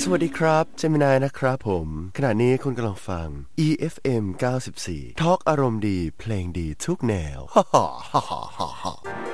สวัสดีครับเจมินายนะครับผมขณะนี้คุณกำลังฟัง EFM 94ทอล์กอารมณ์ดีเพลงดีทุกแนวฮ่าฮ่าฮ่าฮ่าฮ่า